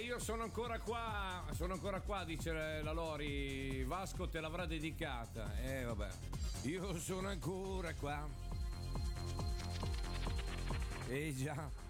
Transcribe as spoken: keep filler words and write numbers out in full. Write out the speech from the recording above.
io sono ancora qua, sono ancora qua, dice la Lori. Vasco te l'avrà dedicata. Eh vabbè. Io sono ancora qua. Eh già.